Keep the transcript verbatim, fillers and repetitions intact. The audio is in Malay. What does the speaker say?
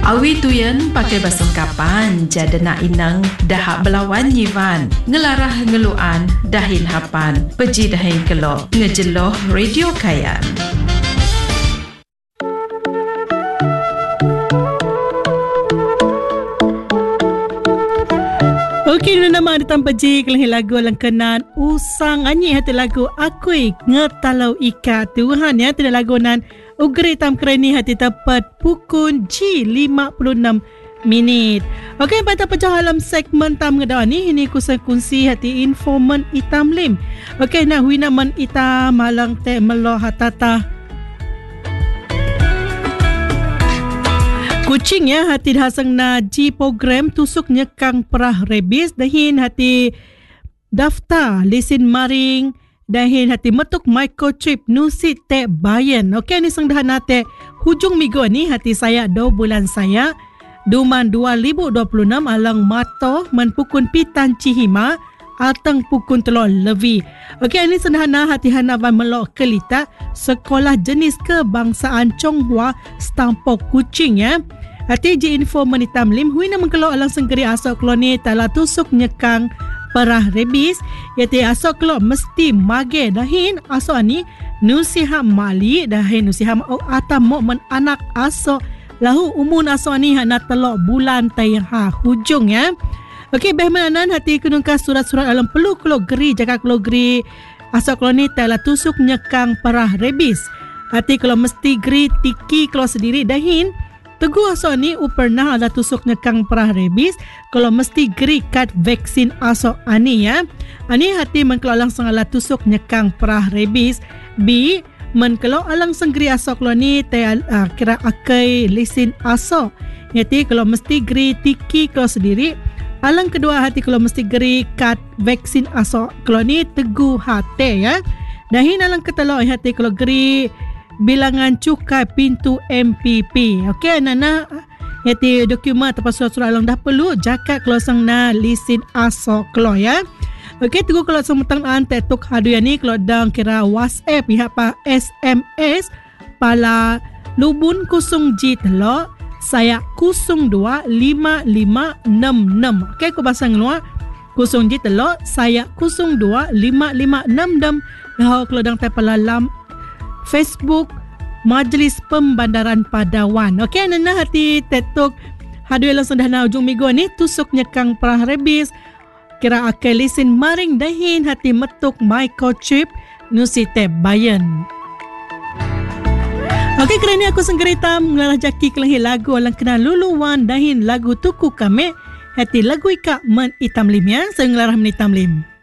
Awi tuyen pakai basung kapan jada nak inang dahak belawan yivan ngelarah ngeluan dahin hapan peji dahin kelok ngejeloh radio kayan. Okey, nama ada tanpa ji kelih lagu langkenan usang anyi hati lagu akui ngetalau ika Tuhan ya tidak lagunan ugri tam kereni hati tepat pukul G lima puluh enam minit. Okey, pada pecah alam segmen tam ngedawan ni ini kusan kunci hati informan itam lim. Okey, nah winaman ita malang te melo hatata kucing ya hati hasang na G program tusuk nyekang perah rebis dahin hati daftar lesen maring dahin hati metuk microchip nusi te bayan. Okey, ni sang dah nate hujung minggu ni hati saya dua bulan saya duman dua ribu dua puluh enam alang mato menpukun pitan cihima atang pukun telur levi. Okey, ini sederhana hati hanavan melok kelita sekolah jenis kebangsaan Chonghua Stampok kucing ya. Hati ji info menitam lim hui na mengkelok alang senggeri asok kloni tala tusuk nyekang perah rebis yati asok kelok mesti mage dahin asok ani nusiha mali dahin nusiha mau atam mo men anak asok lahu umun asok ani hana telok bulan tayha hujung ya. Okey, behmanan hati kunungkah surat-surat alam perlu kelok geri jaga kelok geri asok kloni tala tusuk nyekang perah rebis. Hati kalau mesti geri tiki kelok sendiri dahin teguh asok ni upernah ada tusuk nyekang perah rebis kalau mesti geri kad vaksin asok ani ya. Ani hati mengkelok langsung ala tusuk nyekang perah rebis. B mengkelok alang senggeri asok lo ni te uh, kira akai lesen asok. Hati kalau mesti geri tiki kalau sendiri. Alang kedua hati kalau mesti geri kad vaksin asok kalau ni teguh hati ya. Dahin alang ketelok hati kalau geri bilangan cukai pintu M P P. Okey, anak-anak hati dokumen atau surat-surat alang dah perlu jakat kalau sang na lesen asok kalau ya. Okey, tunggu kalau sang metang an tetuk hadu ni kalau dang kira WhatsApp pihak pa S M S pala lubun kusung G telok saya kusung dua lima lima enam enam. Okey, aku pasang luar kusung G telok saya kusung dua lima lima enam enam. Dah kalau dang tepala lam Facebook Majlis Pembandaran Padawan. Okey, nana hati tetuk hadu langsung dah na ujung minggu ni tusuk nyekang perah rebis kira akai lesen maring dahin hati metuk microchip nusi te bayan. Okey, kerana aku senggerita mengalah jaki kelahi lagu alang kena luluan dahin lagu tuku kami hati lagu ika men itam lim ya. Saya ngelarah men itam lim.